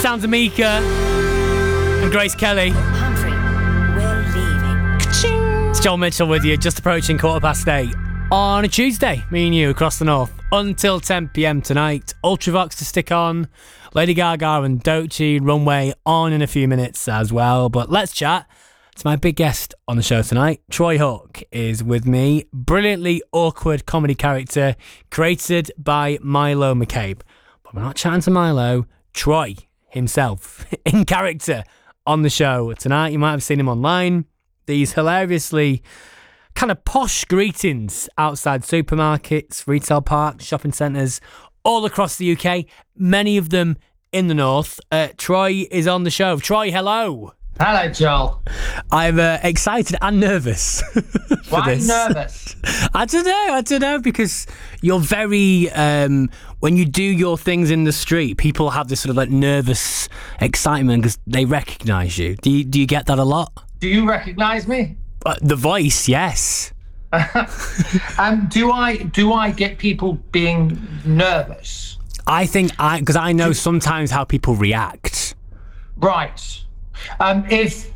Sounds of Mika and Grace Kelly. Humphrey, we're leaving. It's Joel Mitchell with you, just approaching 8:15 on a Tuesday. Me and you across the north until 10 p.m. tonight. Ultravox to stick on. Lady Gaga and Doechii Runway on in a few minutes as well. But let's chat to my big guest on the show tonight. Troy Huck is with me. Brilliantly awkward comedy character created by Milo McCabe. But we're not chatting to Milo. Troy himself in character on the show tonight. You might have seen him online. These hilariously kind of posh greetings outside supermarkets, retail parks, shopping centres all across the UK, many of them in the north. Troy is on the show. Troy, hello. Hello, Joel. I'm excited and nervous for Why this. nervous? I don't know, because you're very, when you do your things in the street, people have this sort of like nervous excitement because they recognise you. Do you get that a lot? Do you recognise me? The voice, yes. Do I get people being nervous? I think because I know sometimes how people react. Right. If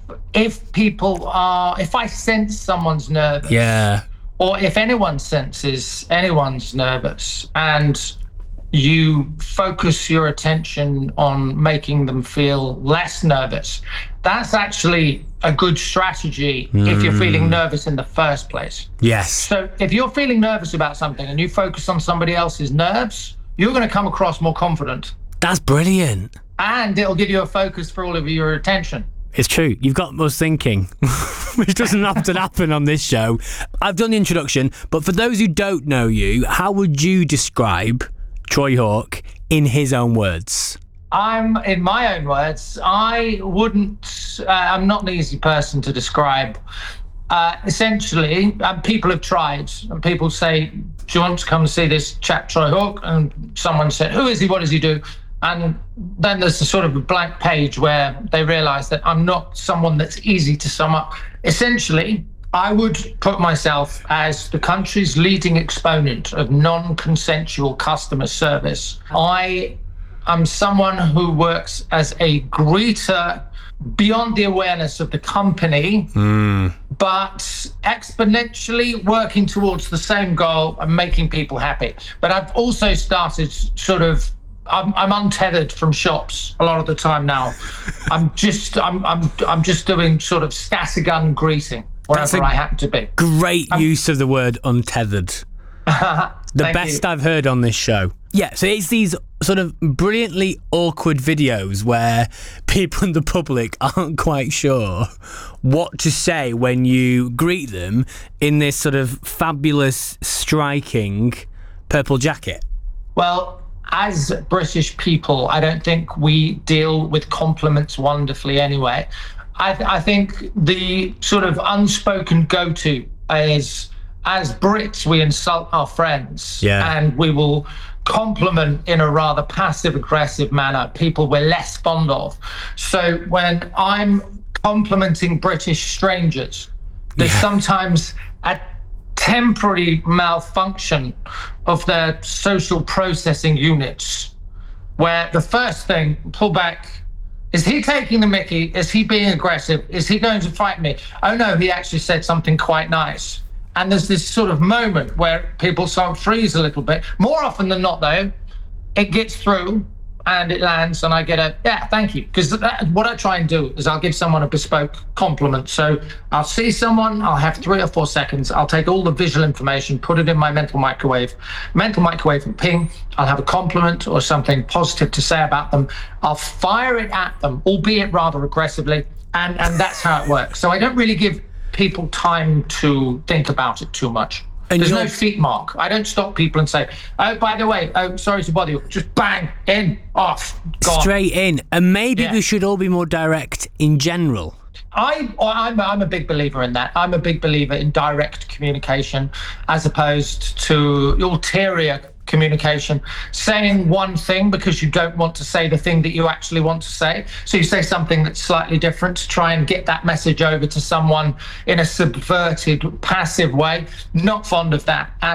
I sense someone's nervous, Yeah. or if anyone senses anyone's nervous, and you focus your attention on making them feel less nervous, that's actually a good strategy if you're feeling nervous in the first place. Yes. So if you're feeling nervous about something and you focus on somebody else's nerves, you're going to come across more confident. That's brilliant. And it'll give you a focus for all of your attention. It's true. You've got us thinking, which doesn't often happen on this show. I've done the introduction, but for those who don't know you, how would you describe Troy Huck in his own words? In my own words, I'm not an easy person to describe. Essentially, people have tried, and people say, do you want to come see this chap Troy Huck? And someone said, who is he? What does he do? And then there's a sort of a blank page where they realise that I'm not someone that's easy to sum up. Essentially, I would put myself as the country's leading exponent of non-consensual customer service. I am someone who works as a greeter beyond the awareness of the company, but exponentially working towards the same goal and making people happy. But I've also started I'm untethered from shops a lot of the time now. I'm just doing sort of scattergun greeting wherever I happen to be. Great use of the word untethered. The best I've heard on this show. Yeah, so it's these sort of brilliantly awkward videos where people in the public aren't quite sure what to say when you greet them in this sort of fabulous, striking purple jacket. Well, as British people, I don't think we deal with compliments wonderfully anyway. I think the sort of unspoken go-to is, as Brits, we insult our friends, and we will compliment in a rather passive-aggressive manner people we're less fond of. So when I'm complimenting British strangers, there's sometimes a temporary malfunction of their social processing units, where the first thing, pull back, is he taking the mickey? Is he being aggressive? Is he going to fight me? Oh no, he actually said something quite nice. And there's this sort of moment where people sort of freeze a little bit. More often than not, though, it gets through and it lands and I get a, thank you. Because what I try and do is I'll give someone a bespoke compliment. So I'll see someone, I'll have 3 or 4 seconds, I'll take all the visual information, put it in my mental microwave and ping. I'll have a compliment or something positive to say about them. I'll fire it at them, albeit rather aggressively. And that's how it works. So I don't really give people time to think about it too much. And there's no feet mark. I don't stop people and say, oh, by the way, sorry to bother you. Just bang, in, off, gone. Straight in. And maybe we should all be more direct in general. I'm a big believer in that. I'm a big believer in direct communication as opposed to ulterior communication, saying one thing because you don't want to say the thing that you actually want to say. So you say something that's slightly different to try and get that message over to someone in a subverted, passive way. Not fond of that at